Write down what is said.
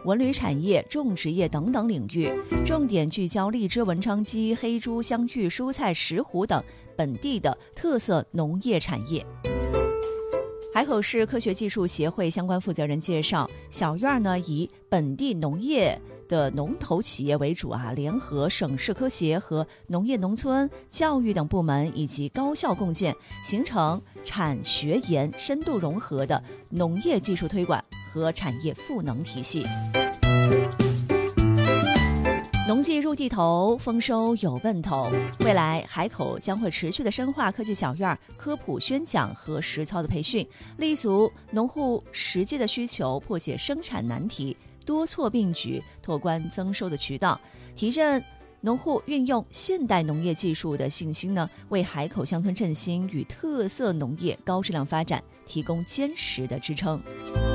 文旅产业、种植业等等领域，重点聚焦荔枝、文昌鸡、黑猪、香芋、蔬菜、石斛等本地的特色农业产业。海口市科学技术协会相关负责人介绍，小院呢以本地农业的龙头企业为主联合省市科协和农业农村、教育等部门以及高校共建，形成产学研深度融合的农业技术推广和产业赋能体系。农技入地头，丰收有奔头。未来海口将会持续的深化科技小院科普宣讲和实操的培训，立足农户实际的需求，破解生产难题，多措并举，拓宽增收的渠道，提振农户运用现代农业技术的信心呢，为海口乡村振兴与特色农业高质量发展提供坚实的支撑。